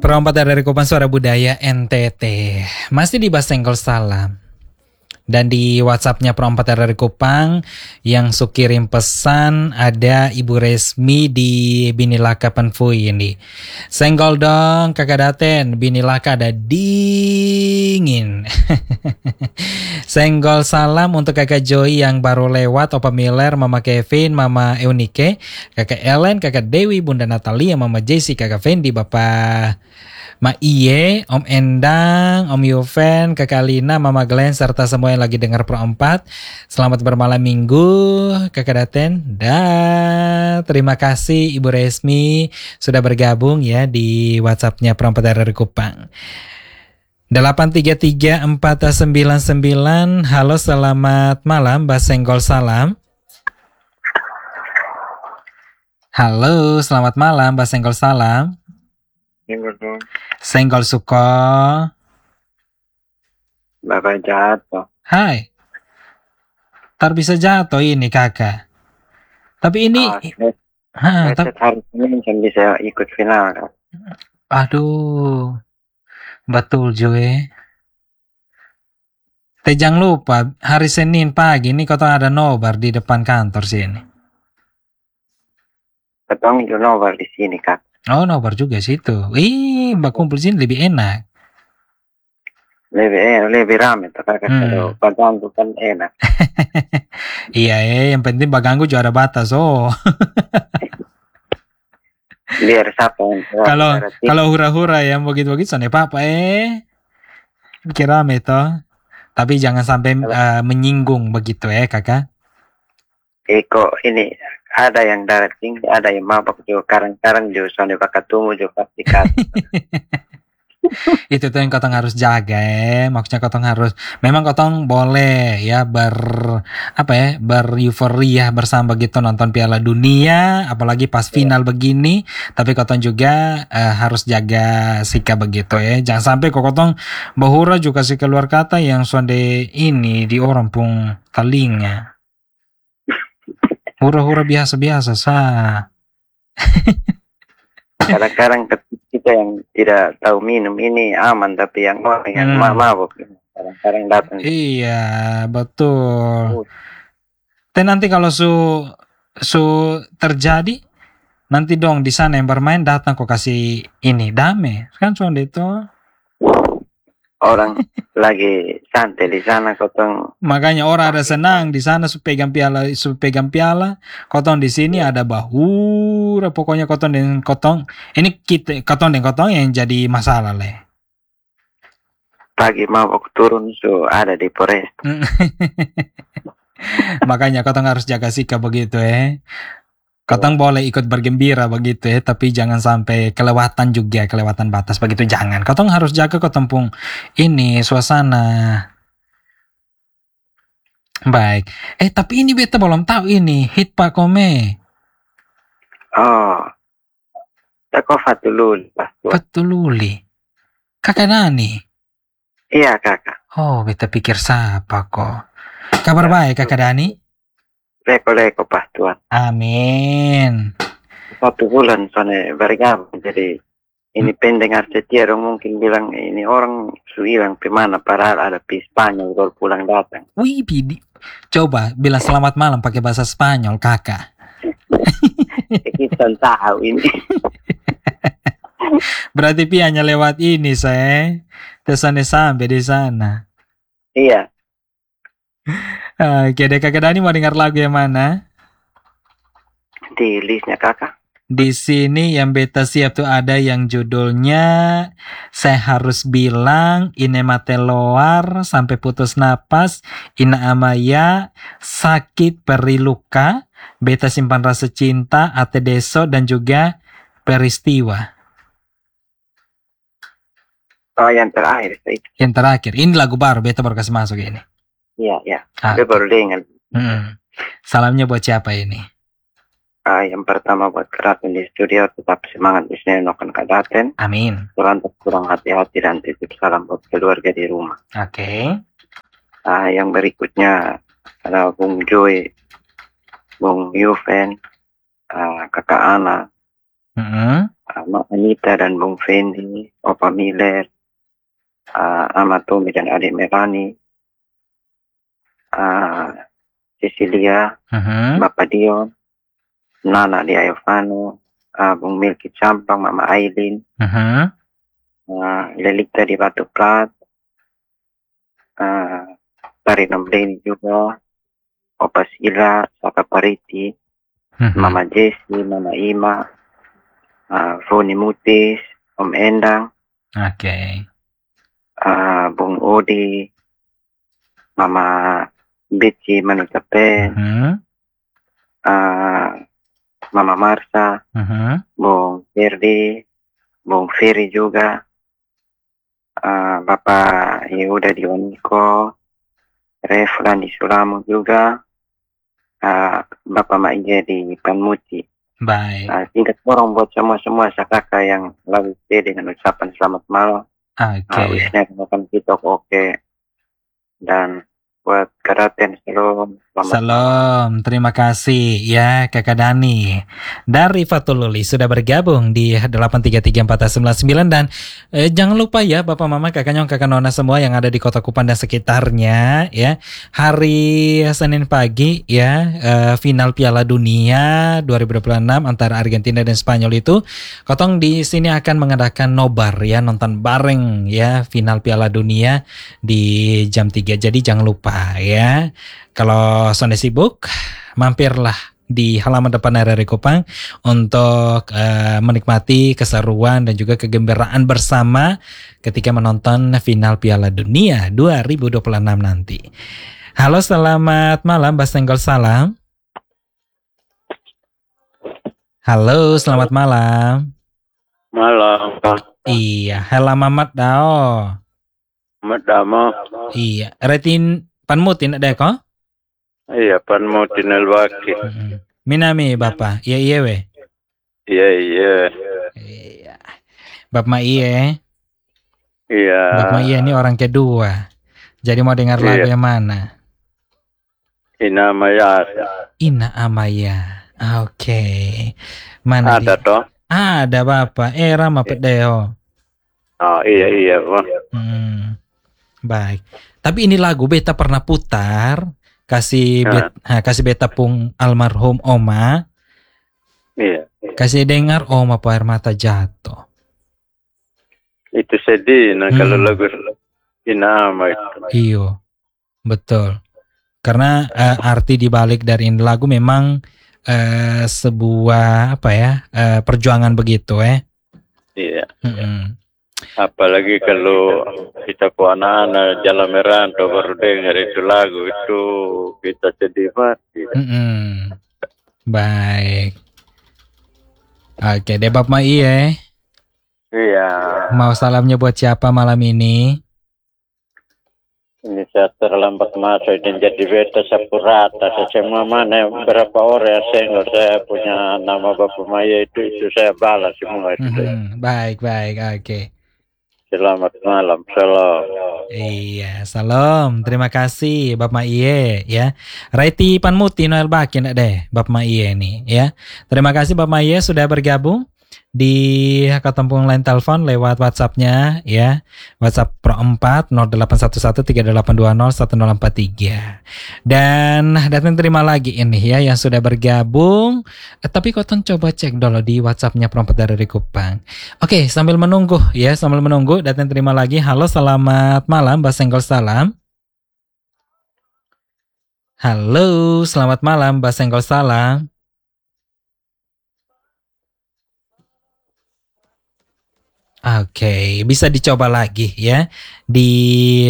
Perompak dari Kupang Suara Budaya NTT. Masih di Basenggol Salam. Dan di WhatsApp-nya Perompak dari Kupang yang kirim pesan ada Ibu Resmi di Binilaka Penfui ini. Senggol dong kakak Daten, Binilaka ada dingin. Senggol salam untuk kakak Joy yang baru lewat, Opa Miller, Mama Kevin, Mama Eunike, kakak Ellen, kakak Dewi, Bunda Natalia, Mama Jessie, kakak Fendi, Bapak Ma Iye, Om Endang, Om Yuven, Kakak Lina, Mama Glenn, serta semua yang lagi dengar Pro4. Selamat bermalam minggu, Kakak Daten. Dan terima kasih Ibu Resmi sudah bergabung ya di WhatsApp-nya Pro4 dari Kupang. 833-499. Halo, selamat malam, Basenggol Salam. Halo, selamat malam, Basenggol Salam. Senggol Suko. Bapak jatuh. Hai. Ntar bisa jatuh ini kakak. Tapi ini hari ini bisa ikut final kan? Aduh. Betul Joe. Jangan lupa hari Senin pagi ini kau ada nobar di depan kantor sini. Ketemu juga nobar di sini kak. Oh, nobar juga situ. Mbak kumpul sini lebih enak. Lebih rame tuh kakak. Kalau baganggu kan enak. Iya yang penting baganggu juga ada batas. Oh. Biar siapa kalau hura-hura yang begitu-begitu sana apa bikin rame toh. Tapi jangan sampai menyinggung begitu kakak. Kok ini ada yang darah tinggi, ada yang mabak juga, karang-karang juga, soalnya bakat tumbuh juga pasti Itu tuh yang kotong harus jaga maksudnya kotong harus, memang kotong boleh ya bereuforia bersama gitu nonton Piala Dunia, apalagi pas final begini, tapi kotong juga harus jaga sikap begitu jangan sampai kotong bahura juga sih keluar kata yang sonde ini di orang pun telinga. Hura-hura biasa-biasa sah. Kadang-kadang kita yang tidak tahu minum ini aman, tapi yang orang yang mabuk kadang-kadang datang. Iya betul. Dan nanti kalau su terjadi nanti dong di sana yang bermain datang kok kasih ini damai kan soal itu. Orang lagi santai di sana kotong. Makanya orang ada senang di sana pegang piala, kotong di sini ada bahura, pokoknya kotong dan kotong. Ini kotong dan kotong yang jadi masalah le. Pagi mabok turun ada di Polres. Makanya kotong harus jaga sikap begitu Kotong boleh ikut bergembira begitu tapi jangan sampai kelewatan batas begitu, jangan. Kotong harus jaga kotong pun ini suasana. Baik. Tapi ini beta belum tahu ini hit Pak Kome. Oh. Tako Fatululi. Fatululi. Kakak Nani? Iya kakak. Oh, beta pikir siapa kok. Kabar baik kakak Dani? Leko pas Tuhan. Amin. 1 bulan soalnya bergabung, jadi ini pendengar setia dong mungkin bilang ini orang su hilang kemana, padahal ada di Spanyol baru pulang datang. Wih, coba bilang selamat malam pakai bahasa Spanyol kakak. Kita tahu ini. Berarti hanya lewat ini saya. Terus sampai di sana. Iya. Oke deh kakak Dani mau dengar lagu yang mana? Di listnya kakak. Di sini yang beta siap tuh ada yang judulnya Saya Harus Bilang, Ine Mate Loar, Sampai Putus Napas, Ina Amaya, Sakit Peri Luka, Beta Simpan Rasa Cinta, Ate Deso, dan juga Peristiwa. Oh yang terakhir. Yang terakhir, ini lagu baru, beta baru kasih masuk ini. Iya. Dia baru dengar. Salamnya buat siapa ini? Yang pertama buat Keraton di studio, tetap semangat di sini nokan Kadaten. Amin. Kurang hati-hati dan titip salam buat keluarga di rumah. Oke. Yang berikutnya ada Bung Joy, Bung Yuven, Kakak Ana, Mak Anita dan Bung Fendi, Opa Miller, Ama Tommy dan adik Melani, Cecilia, Bapak Dion, Nana di Ayovano, Bung Milky Campang, Mama Aileen, Lelita di Batu Plat, Tarina Bleni juga, Opa Sila, Saka Pariti, Mama Jessie, Mama Ima, Foni Mutis, Om Endang, Oke. Bung Odi, Mama Betsy Manikapen, Mama Marsa, Bung Ferdi, Bung Ferry juga, Bapak Yehuda Dioniko, Reflan di Sulamu juga, Bapak Maija di Panmuti. Baik. Singkat orang buat semua kakak yang lagi stay dengan ucapan selamat malam. Oke. Wisnya makan kita oke. Dan buat Karaten Shalom. Salam, terima kasih ya Kakak Dani dari Fatululi sudah bergabung di 8334999 dan jangan lupa ya Bapak Mama Kakak Nyong Kakak Nona semua yang ada di Kota Kupang dan sekitarnya ya, hari Senin pagi ya final Piala Dunia 2026 antara Argentina dan Spanyol itu Kotong di sini akan mengadakan nobar ya, nonton bareng ya final Piala Dunia di jam 3, jadi jangan lupa ya. Kalau Sonde sibuk, mampirlah di halaman depan RRI Kupang untuk menikmati keseruan dan juga kegembiraan bersama ketika menonton final Piala Dunia 2026 nanti. Halo, selamat malam, Bas Tenggol Salam. Halo, selamat malam. Malam, Pak. Iya, hela Mamat Dao. Mamat Damo. Iya, retin panmutin ada kok? Iya, pan mau tinel baki. Minami Bapak, iya we. Iya. Iya. Bapak iya. Iya. Bapak iya ini orang kedua. Jadi mau dengar lagu yang mana? Ina Maya. Ina Amaya. Oke. Mana Ada dia? toh? Ada Bapak. Rama Pedeo. Oh iya, Pak. Baik. Tapi ini lagu beta pernah putar. Kasih beta pung almarhum Oma. Iya. Kasih dengar Oma po air mata jatuh. Itu sedih kalau lagu Ina Ama itu. Iyo. Betul. Karena arti dibalik dari ini lagu memang sebuah perjuangan begitu Iya. Apalagi kalau kita ke anak-anak jalan merantau baru dengar itu lagu itu kita sedih mati. Baik. Oke, deh Bapak Iya. Iya. Mau salamnya buat siapa malam ini? Ini saya terlambat masuk dan jadi beta sapurata. Semua mana berapa orang yang saya punya nama Bapak Maya itu saya balas semua itu. Baik, oke. Selamat malam, salam. Iya, salam. Terima kasih Bapak Iye ya. Raiti Panmuti Noel Bakin deh Bapak Iye nih ya. Terima kasih Bapak Iye sudah bergabung di ketempung line telepon lewat WhatsApp-nya ya. WhatsApp Pro 4 081138201043. Dan datang terima lagi ini ya yang sudah bergabung. Tapi Koton coba cek dulu di WhatsApp-nya Pro 4 dari Kupang. Oke, sambil menunggu datang terima lagi. Halo, selamat malam, Bas Senggol Salam. Halo, selamat malam, Bas Senggol Salam. Oke, bisa dicoba lagi ya di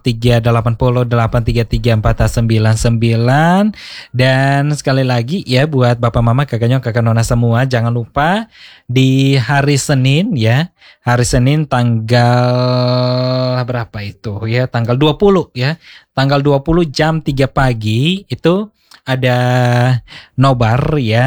0380833499 dan sekali lagi ya buat Bapak Mama Kakak Nyong Kakak Nona semua jangan lupa di hari Senin ya. Hari Senin tanggal berapa itu ya? Tanggal 20 ya. Tanggal 20 jam 3 pagi itu ada nobar ya.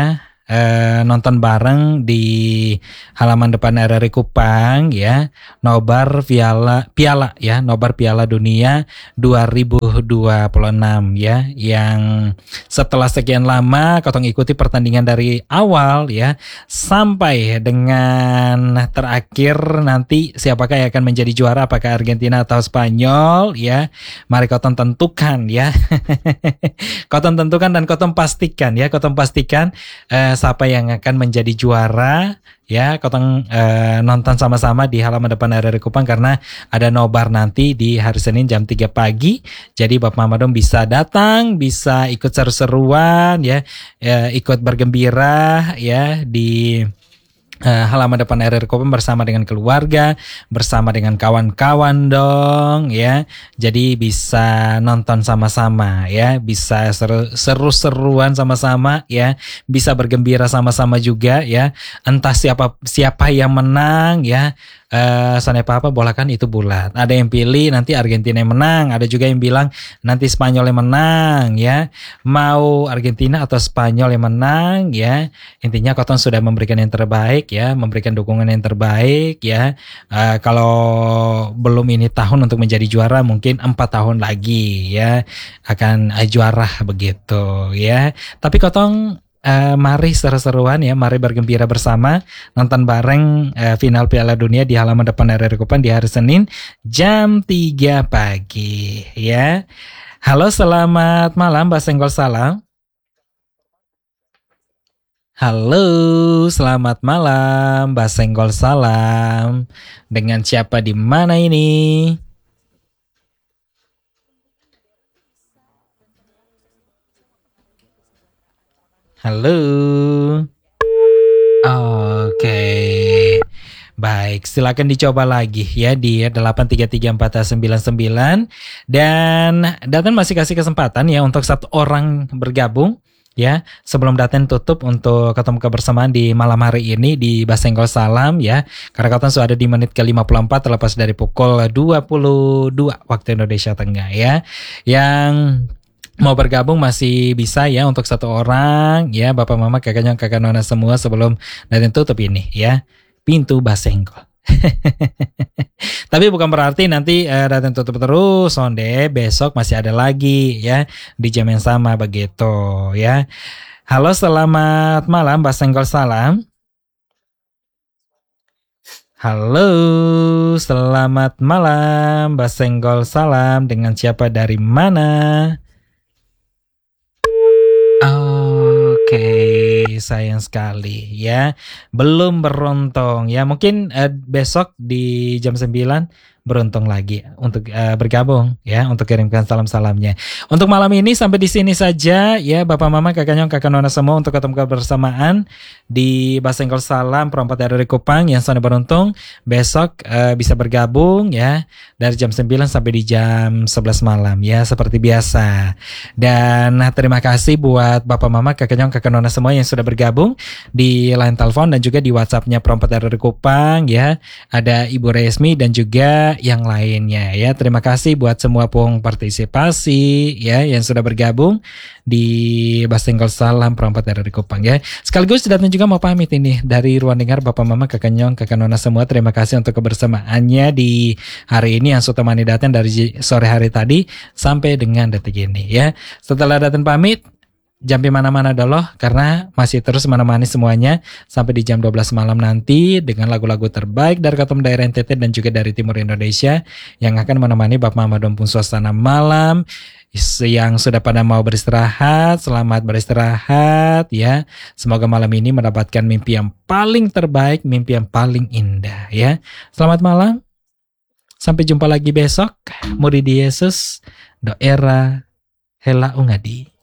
nonton bareng di halaman depan RRI Kupang ya, nobar piala ya, nobar Piala Dunia 2026 ya, yang setelah sekian lama kotong ikuti pertandingan dari awal ya sampai dengan terakhir nanti siapakah yang akan menjadi juara, apakah Argentina atau Spanyol ya. Mari kotong tentukan ya. Kotong tentukan dan kotong pastikan ya, kotong pastikan siapa yang akan menjadi juara ya. Kotong nonton sama-sama di halaman depan RRI Kupang karena ada nobar nanti di hari Senin jam 3 pagi. Jadi Bapak Mama Dom bisa datang, bisa ikut seru-seruan ya, ikut bergembira ya di halaman depan RRI Kupang bersama dengan keluarga, bersama dengan kawan-kawan dong ya. Jadi bisa nonton sama-sama ya, bisa seru-seruan sama-sama ya, bisa bergembira sama-sama juga ya. Entah siapa yang menang ya. Sana apa bola kan itu bulat. Ada yang pilih nanti Argentina yang menang, ada juga yang bilang nanti Spanyol yang menang ya. Mau Argentina atau Spanyol yang menang ya. Intinya kotong sudah memberikan yang terbaik ya, memberikan dukungan yang terbaik ya. Kalau belum ini tahun untuk menjadi juara, mungkin 4 tahun lagi ya akan juara begitu ya. Tapi kotong mari seru-seruan ya, mari bergembira bersama, nonton bareng final Piala Dunia di halaman depan RRI Kupang di hari Senin jam 3 pagi ya. Halo, selamat malam Mbak Senggol Salam. Halo, selamat malam Mbak Senggol Salam. Dengan siapa di mana ini? Halo. Oke. Baik, silakan dicoba lagi ya di 8334499 dan Daten masih kasih kesempatan ya untuk 1 orang bergabung ya sebelum Daten tutup untuk ketemu kebersamaan di malam hari ini di Basenggol Salam ya. Karena kalian sudah ada di menit ke-54 terlepas dari pukul 22 waktu Indonesia Tengah ya. Yang mau bergabung masih bisa ya untuk 1 orang ya, Bapak Mama kakaknya kakak nona semua sebelum Daten tutup ini ya pintu Basenggol. Tapi bukan berarti nanti Daten tutup terus onde, besok masih ada lagi ya di jam yang sama begitu ya. Halo, selamat malam Basenggol Salam. Halo, selamat malam Basenggol Salam, dengan siapa dari mana? Oke, sayang sekali ya. Belum beruntung ya. Mungkin besok di jam 9 beruntung lagi untuk bergabung ya, untuk kirimkan salam-salamnya. Untuk malam ini sampai di sini saja ya, Bapak Mama kakak nyong kakak nona semua, untuk ketemu kebersamaan di Basenggol Salam perempat RRI Kupang yang sudah beruntung besok bisa bergabung ya dari jam 9 sampai di jam 11 malam ya seperti biasa. Dan terima kasih buat Bapak Mama kakak nyong kakak nona semua yang sudah bergabung di line telepon dan juga di WhatsApp-nya perempat RRI Kupang ya. Ada Ibu Resmi dan juga yang lainnya ya. Terima kasih buat semua pung partisipasi ya yang sudah bergabung di Basenggol Salam perempat RRI Kupang ya. Sekaligus Daten juga mau pamit ini dari ruang dengar Bapak Mama kakak nyong kakak nona semua. Terima kasih untuk kebersamaannya di hari ini yang sudah temani Daten dari sore hari tadi sampai dengan detik ini ya. Setelah Daten pamit, jampi mana-mana dulu karena masih terus menemani semuanya sampai di jam 12 malam nanti dengan lagu-lagu terbaik dari Katum daerah NTT dan juga dari Timur Indonesia yang akan menemani Bapak Mama Dompung suasana malam. Yang sudah pada mau beristirahat, selamat beristirahat ya. Semoga malam ini mendapatkan mimpi yang paling terbaik, mimpi yang paling indah ya. Selamat malam. Sampai jumpa lagi besok. Murid Yesus, doera hela ungadi.